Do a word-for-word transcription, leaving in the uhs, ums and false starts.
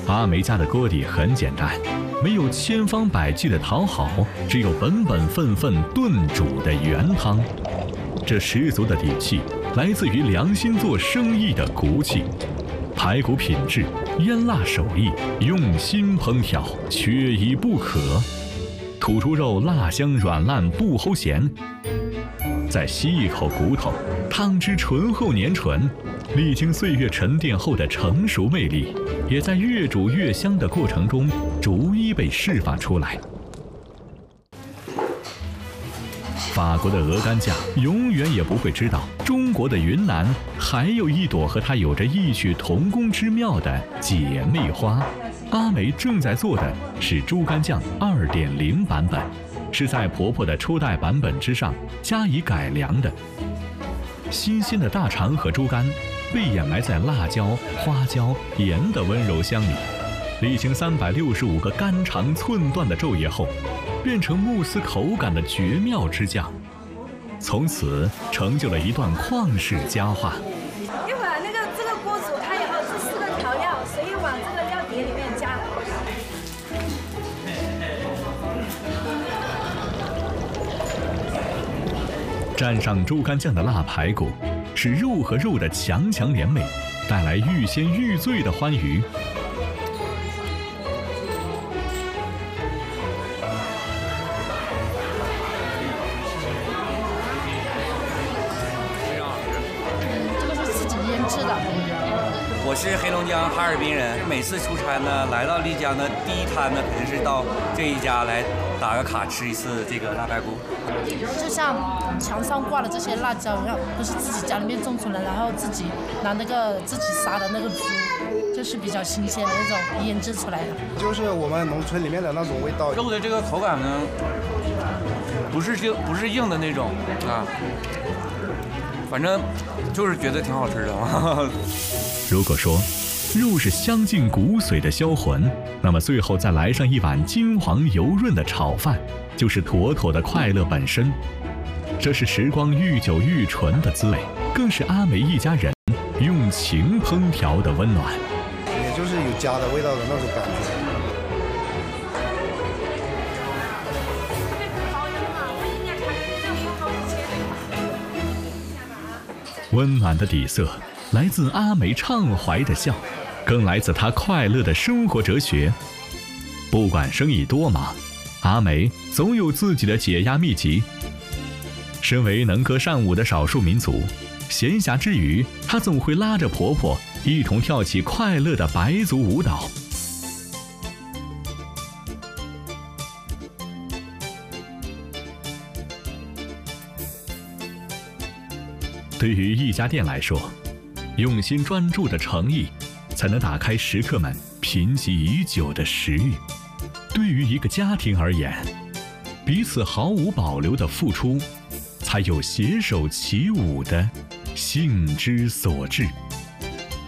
阿梅家的锅底很简单，没有千方百计的讨好，只有本本分分炖煮的原汤。这十足的底气来自于良心做生意的骨气。排骨品质、腌腊手艺、用心烹调，缺一不可。土猪肉辣香软烂不齁咸，再吸一口骨头，汤汁醇厚黏醇，历经岁月沉淀后的成熟魅力，也在越煮越香的过程中逐一被释放出来。法国的鹅肝酱永远也不会知道，中国的云南还有一朵和它有着异曲同工之妙的姐妹花。阿梅正在做的是猪肝酱 二点零 版本，是在婆婆的初代版本之上加以改良的。新鲜的大肠和猪肝被掩埋在辣椒、花椒、盐的温柔香里，历经三百六十五个肝肠寸断的昼夜后，变成慕斯口感的绝妙之酱，从此成就了一段旷世佳话。 一会儿那个这个锅煮开以后，这四个调料随意往这个料碟里面加。 蘸上猪肝酱的辣排骨，使肉和肉的强强联袂，带来欲仙欲醉的欢愉。 我是黑龙江哈尔滨人，每次出差呢，来到丽江的第一摊呢，肯定是到这一家来打个卡吃一次这个辣排骨。 就像墙上挂的这些辣椒一样，都是自己家里面种出来，然后自己拿那个自己杀的那个猪，就是比较新鲜的那种腌制出来的， 就是我们农村里面的那种味道。 肉的这个口感呢，不是硬不是硬的那种啊，反正就是觉得挺好吃的。 如果说肉是香进骨髓的销魂，那么最后再来上一碗金黄油润的炒饭，就是妥妥的快乐本身。这是时光愈久愈醇的滋味，更是阿梅一家人用情烹调的温暖， 也就是有家的味道的那种感觉。 温暖的底色来自阿梅畅怀的笑，更来自她快乐的生活哲学。不管生意多忙，阿梅总有自己的解压秘籍。身为能歌善舞的少数民族，闲暇之余，她总会拉着婆婆一同跳起快乐的白族舞蹈。对于一家店来说，用心专注的诚意，才能打开食客们贫瘠已久的食欲。对于一个家庭而言，彼此毫无保留的付出，才有携手起舞的兴之所至。